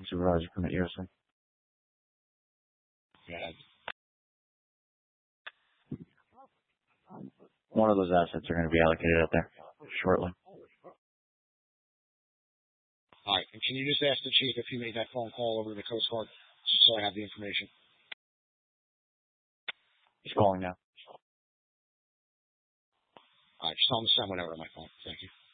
Supervisor from the ERC. Yeah. One of those assets are going to be allocated out there shortly. All right. And can you just ask the chief if he made that phone call over to the Coast Guard, just so I have the information? He's calling now. All right. Just tell him to send one over to my phone. Thank you.